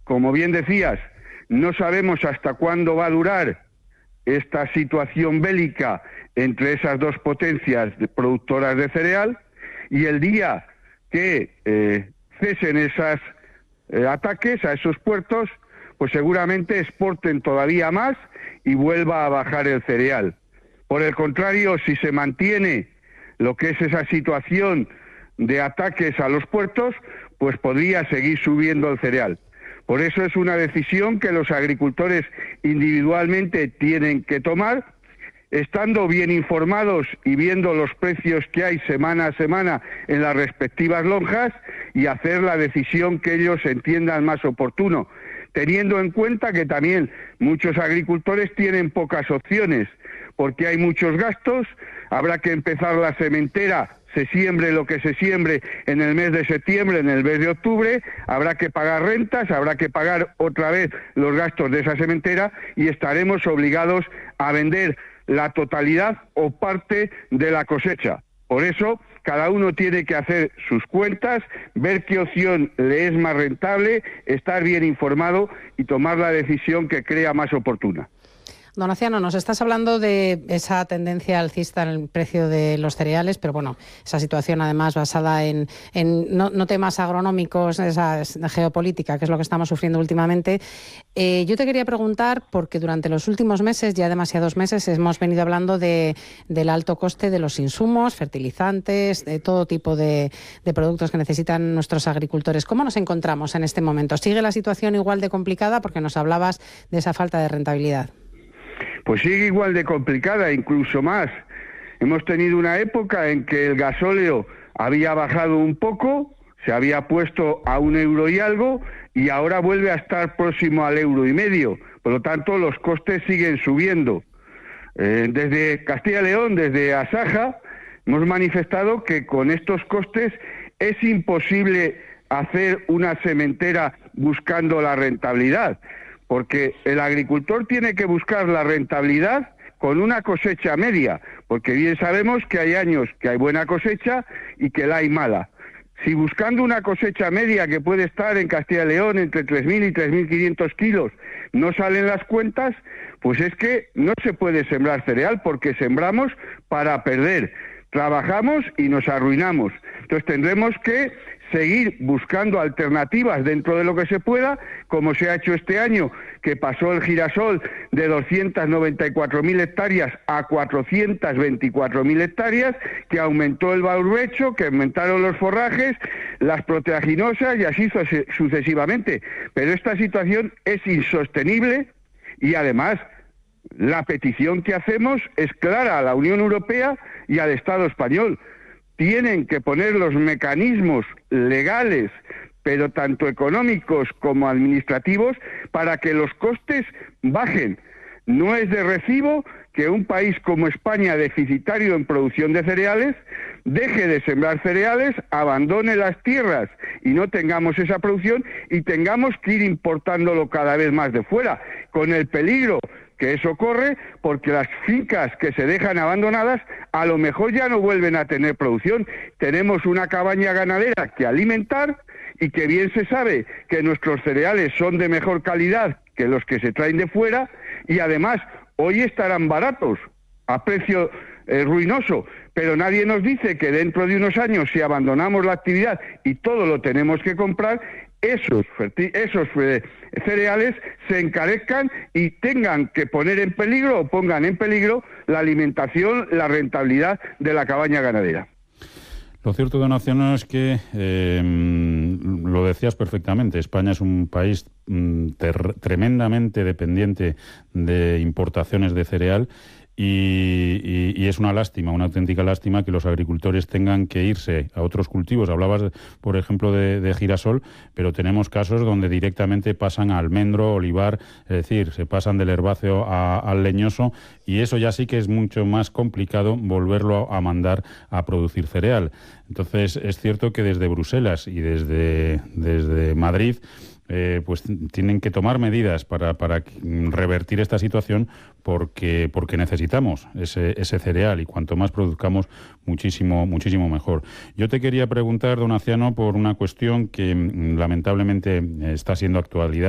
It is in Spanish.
como bien decías, no sabemos hasta cuándo va a durar esta situación bélica entre esas dos potencias productoras de cereal, y el día que cesen esos ataques a esos puertos, pues seguramente exporten todavía más y vuelva a bajar el cereal. Por el contrario, si se mantiene lo que es esa situación de ataques a los puertos, pues podría seguir subiendo el cereal. Por eso es una decisión que los agricultores individualmente tienen que tomar, estando bien informados y viendo los precios que hay semana a semana en las respectivas lonjas, y hacer la decisión que ellos entiendan más oportuno, teniendo en cuenta que también muchos agricultores tienen pocas opciones, porque hay muchos gastos. Habrá que empezar la sementera, se siembre lo que se siembre en el mes de septiembre, en el mes de octubre, habrá que pagar rentas, habrá que pagar otra vez los gastos de esa sementera, y estaremos obligados a vender la totalidad o parte de la cosecha. Por eso, cada uno tiene que hacer sus cuentas, ver qué opción le es más rentable, estar bien informado y tomar la decisión que crea más oportuna. Don Aciano, nos estás hablando de esa tendencia alcista en el precio de los cereales, pero bueno, esa situación además basada en no temas agronómicos, esa geopolítica, que es lo que estamos sufriendo últimamente. Yo te quería preguntar, porque durante los últimos meses, ya demasiados meses, hemos venido hablando del alto coste de los insumos, fertilizantes, de todo tipo de productos que necesitan nuestros agricultores. ¿Cómo nos encontramos en este momento? ¿Sigue la situación igual de complicada? Porque nos hablabas de esa falta de rentabilidad. Pues sigue igual de complicada, incluso más. Hemos tenido una época en que el gasóleo había bajado un poco, se había puesto a 1 euro y algo, y ahora vuelve a estar próximo al 1,5 euros. Por lo tanto, los costes siguen subiendo. Desde Castilla y León, desde Asaja, hemos manifestado que con estos costes es imposible hacer una sementera buscando la rentabilidad, porque el agricultor tiene que buscar la rentabilidad con una cosecha media, porque bien sabemos que hay años que hay buena cosecha y que la hay mala. Si buscando una cosecha media que puede estar en Castilla y León entre 3.000 y 3.500 kilos no salen las cuentas, pues es que no se puede sembrar cereal, porque sembramos para perder. Trabajamos y nos arruinamos. Entonces tendremos que seguir buscando alternativas dentro de lo que se pueda, como se ha hecho este año, que pasó el girasol de 294.000 hectáreas a 424.000 hectáreas, que aumentó el barbecho, que aumentaron los forrajes, las proteaginosas y así sucesivamente. Pero esta situación es insostenible, y además la petición que hacemos es clara a la Unión Europea y al Estado español. Tienen que poner los mecanismos legales, pero tanto económicos como administrativos, para que los costes bajen. No es de recibo que un país como España, deficitario en producción de cereales, deje de sembrar cereales, abandone las tierras y no tengamos esa producción, y tengamos que ir importándolo cada vez más de fuera, con el peligro que eso corre, porque las fincas que se dejan abandonadas a lo mejor ya no vuelven a tener producción. Tenemos una cabaña ganadera que alimentar, y que bien se sabe que nuestros cereales son de mejor calidad que los que se traen de fuera, y además hoy estarán baratos, a precio ruinoso, pero nadie nos dice que dentro de unos años, si abandonamos la actividad y todo lo tenemos que comprar, esos cereales se encarezcan y tengan que poner en peligro, o pongan en peligro, la alimentación, la rentabilidad de la cabaña ganadera. Lo cierto, don Aciano, es que lo decías perfectamente. España es un país tremendamente dependiente de importaciones de cereal. Y es una lástima, una auténtica lástima, que los agricultores tengan que irse a otros cultivos. Hablabas, por ejemplo, de girasol, pero tenemos casos donde directamente pasan a almendro, olivar, es decir, se pasan del herbáceo al leñoso, y eso ya sí que es mucho más complicado volverlo a mandar a producir cereal. Entonces, es cierto que desde Bruselas y desde Madrid pues tienen que tomar medidas para revertir esta situación, porque necesitamos ese cereal, y cuanto más produzcamos, muchísimo mejor. Yo te quería preguntar, don Aciano, por una cuestión que lamentablemente está siendo actualidad